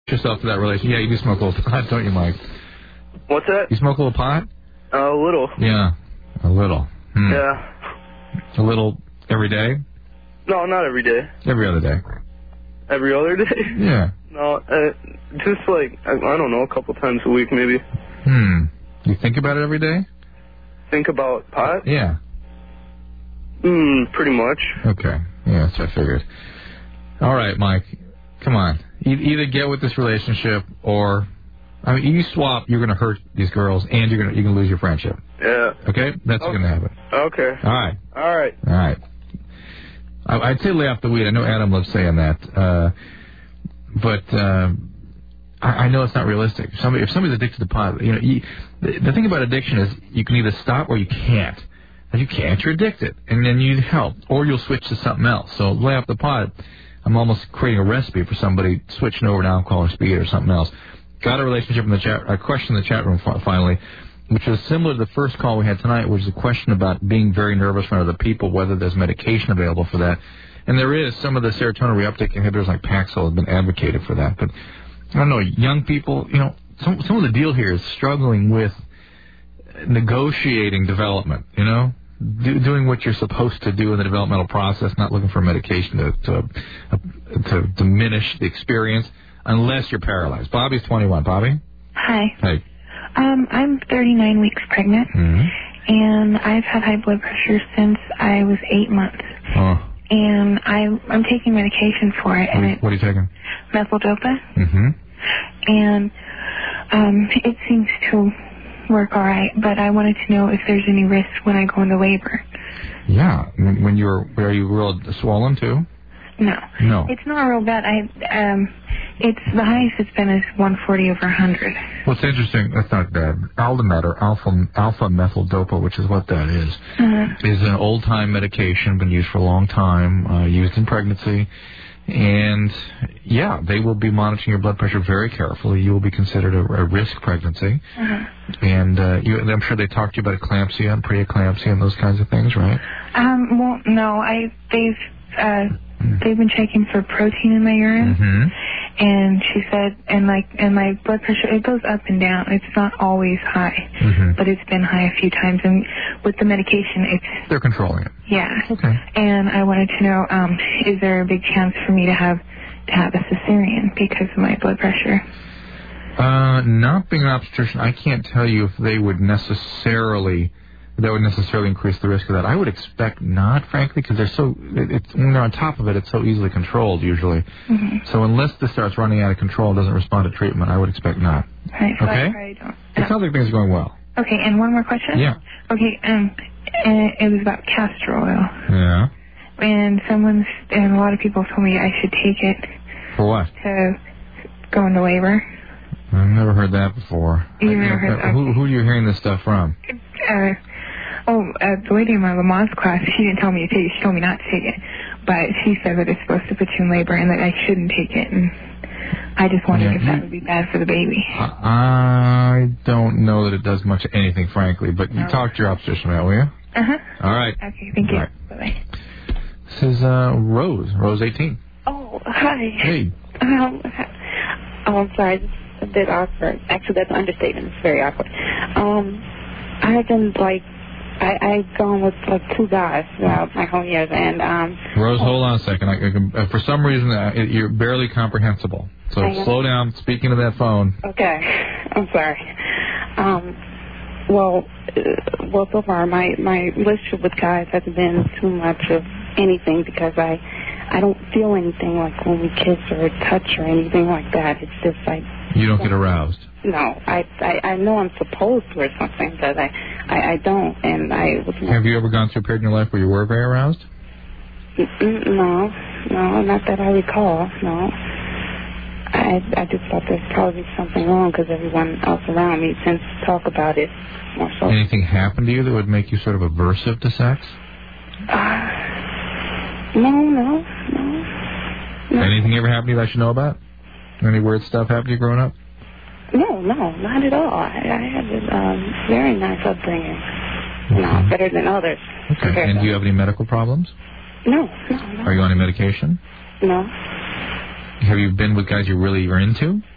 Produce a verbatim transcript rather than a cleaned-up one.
yourself to that relationship. Yeah, you do smoke a little pot, don't you, Mike? What's that? You smoke a little pot? Uh, a little. Yeah, a little. Hmm. Yeah. A little every day? No, not every day. Every other day. Every other day? Yeah. No, uh, just like, I, I don't know, a couple times a week maybe. Hmm. You think about it every day? Think about pot? Yeah. Hmm, pretty much. Okay. Yeah, that's what I figured. All right, Mike. Come on. E- either get with this relationship or... I mean, you swap, you're going to hurt these girls, and you're going to you're going to lose your friendship. Yeah. Okay? That's okay. going to happen. Okay. All right. All right. All right. I, I'd say lay off the weed. I know Adam loves saying that. Uh, but uh, I, I know it's not realistic. If, somebody, if somebody's addicted to pot, you know, you, the, the thing about addiction is you can either stop or you can't. If you can't, you're addicted, and then you need help, or you'll switch to something else. So lay off the pot. I'm almost creating a recipe for somebody switching over to alcohol or speed or something else. Got a relationship in the chat, a question in the chat room finally, which was similar to the first call we had tonight, which is a question about being very nervous around other people, whether there's medication available for that. And there is. Some of the serotonin reuptake inhibitors like Paxil have been advocated for that. But I don't know, young people, you know, some, some of the deal here is struggling with negotiating development, you know, do, doing what you're supposed to do in the developmental process, not looking for medication to, to, uh, to diminish the experience. Unless you're paralyzed. Bobby's twenty-one. Bobby? Hi. Hey. Um, I'm thirty-nine weeks pregnant, mm-hmm. and I've had high blood pressure since I was eight months. Oh. And I, I'm taking medication for it. What, and are, you, it, what are you taking? Methyl-dopa. Mm-hmm. And um, it seems to work all right, but I wanted to know if there's any risk when I go into labor. Yeah. When, when you're, are you real swollen, too? No. No. It's not real bad. I um, it's the highest it's been is one forty over one hundred. What's interesting, that's not bad. Aldomet, or alpha, alpha methyl dopa, which is what that is, uh-huh. is an old-time medication, been used for a long time, uh, used in pregnancy. And, yeah, they will be monitoring your blood pressure very carefully. You will be considered a, a risk pregnancy. Uh-huh. And uh, you, I'm sure they talked to you about eclampsia and preeclampsia and those kinds of things, right? Um, well, no, I, they've... Uh, They've been checking for protein in my urine, mm-hmm. and she said, and like, and my blood pressure, it goes up and down. It's not always high, mm-hmm. but it's been high a few times. And with the medication, it's they're controlling it. Yeah. Okay. And I wanted to know, um, is there a big chance for me to have to have a cesarean because of my blood pressure? Uh, not being an obstetrician, I can't tell you if they would necessarily. That would necessarily increase the risk of that. I would expect not, frankly, because they're so. It, it's, when they're on top of it, it's so easily controlled usually. Mm-hmm. So unless this starts running out of control and doesn't respond to treatment, I would expect not. Right. So okay. I probably don't. It sounds like things are going well. Okay, and one more question. Yeah. Okay. Um, it was about castor oil. Yeah. And someone's and a lot of people told me I should take it. For what? To go into labor. I've never heard that before. You I, never you know, heard that? Who, who are you hearing this stuff from? Uh. Oh, uh, the lady in my Lamaze class, she didn't tell me to take it. She told me not to take it. But she said that it's supposed to put you in labor and that I shouldn't take it. And I just wondered yeah, if that would be bad for the baby. I don't know that it does much of anything, frankly. But you oh. talk to your obstetrician about it, will you? Uh-huh. All right. Okay, thank you. Right. Bye-bye. This is uh, Rose. Rose eighteen. Oh, hi. Hey. Um, oh, I'm sorry. It's a bit awkward. Actually, that's an understatement. It's very awkward. Um, I've been, like... I, I've gone with like two guys throughout my whole years, and um. Rose, hold on a second. I, I can, uh, for some reason, uh, it, you're barely comprehensible. So slow down. Speaking to that phone. Okay, I'm sorry. Um, well, uh, well, so far my my relationship with guys hasn't been too much of anything because I I don't feel anything like when we kiss or touch or anything like that. It's just like. You don't get aroused. No, I, I I know I'm supposed to or something, but I, I, I don't, and I was... Have you ever gone through a period in your life where you were very aroused? Mm-mm, no, no, not that I recall, no. I I just thought there's probably something wrong because everyone else around me tends to talk about it more so. Anything happen to you that would make you sort of aversive to sex? Uh, no, no, no, no. Anything ever happened to you that I should know about? Any weird stuff happened to you growing up? No, no, not at all. I, I had a um, very nice upbringing. Okay. No, better than others. Okay, and do you have any medical problems? No, no, no. Are you on any medication? No. Have you been with guys you really are into?